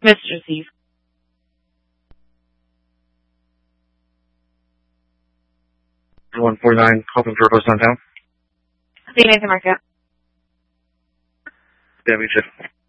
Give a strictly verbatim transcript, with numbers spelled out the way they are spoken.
Mister Steve. one forty-nine, Hopping Turtles downtown. See you guys in Market. Yeah, me too.